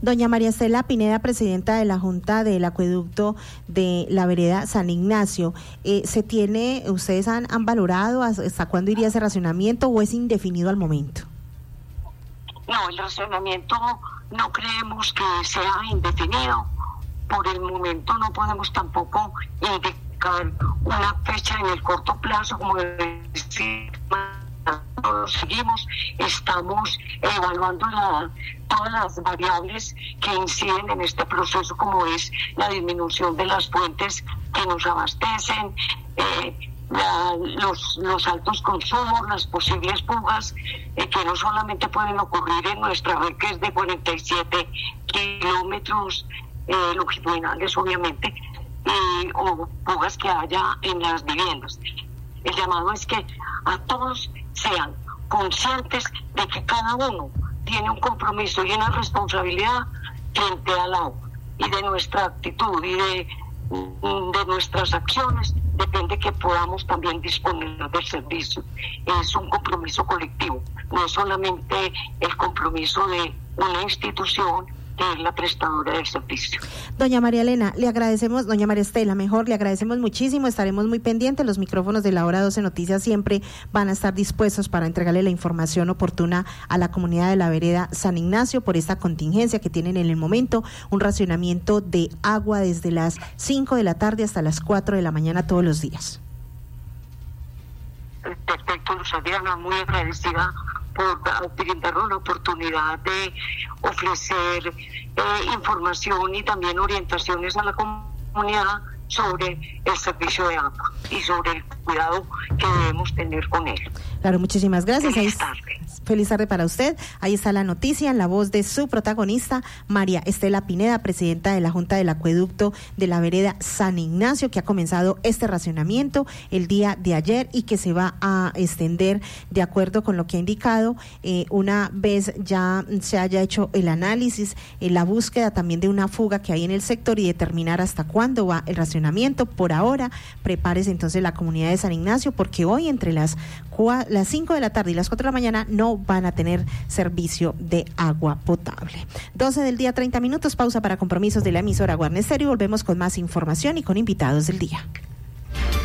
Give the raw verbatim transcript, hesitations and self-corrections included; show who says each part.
Speaker 1: Doña María Estela Pineda, presidenta de la Junta del Acueducto de la Vereda San Ignacio, eh, ¿se tiene, ustedes han, han valorado hasta cuándo iría ese racionamiento o es indefinido al momento?
Speaker 2: No, el racionamiento no creemos que sea indefinido. Por el momento no podemos tampoco indicar una fecha en el corto plazo, como decir, seguimos, estamos evaluando la, todas las variables que inciden en este proceso, como es la disminución de las fuentes que nos abastecen, eh, la, los, los altos consumos, las posibles fugas eh, que no solamente pueden ocurrir en nuestra red, que es de cuarenta y siete kilómetros eh, longitudinales, obviamente, eh, o fugas que haya en las viviendas. El llamado es que a todos sean conscientes de que cada uno tiene un compromiso y una responsabilidad frente al agua, y de nuestra actitud y de, de nuestras acciones depende que podamos también disponer del servicio. Es un compromiso colectivo, no es solamente el compromiso de una institución que es la prestadora del servicio.
Speaker 1: Doña María Elena, le agradecemos, doña María Estela, mejor, le agradecemos muchísimo, estaremos muy pendientes, los micrófonos de la hora doce Noticias siempre van a estar dispuestos para entregarle la información oportuna a la comunidad de la Vereda San Ignacio por esta contingencia que tienen en el momento, un racionamiento de agua desde las cinco de la tarde hasta las cuatro de la mañana todos los días.
Speaker 2: Perfecto, Luz Adriana, muy agradecida por brindarnos la oportunidad de ofrecer eh, información y también orientaciones a la comunidad sobre el servicio de agua y sobre el cuidado que debemos tener con él.
Speaker 1: Claro, muchísimas gracias.
Speaker 2: Feliz tarde.
Speaker 1: Feliz tarde para usted. Ahí está la noticia en la voz de su protagonista, María Estela Pineda, presidenta de la Junta del Acueducto de la Vereda San Ignacio, que ha comenzado este racionamiento el día de ayer y que se va a extender de acuerdo con lo que ha indicado eh, una vez ya se haya hecho el análisis, eh, la búsqueda también de una fuga que hay en el sector y determinar hasta cuándo va el racionamiento. Por ahora, prepárese entonces la comunidad de San Ignacio, porque hoy entre las las cinco de la tarde y las cuatro de la mañana no van a tener servicio de agua potable. doce del día, treinta minutos, pausa para compromisos de la emisora Guarne Estéreo y volvemos con más información y con invitados del día.